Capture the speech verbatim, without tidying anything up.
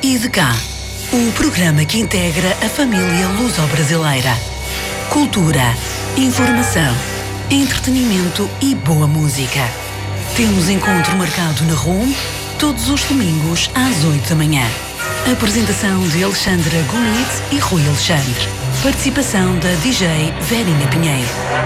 E de cá, o programa que integra a família luso-brasileira. Cultura, informação, entretenimento e boa música. Temos encontro marcado na R U M todos os domingos às oito da manhã. Apresentação de Alexandra Gunit e Rui Alexandre. Participação da D J Verinha Pinheiro.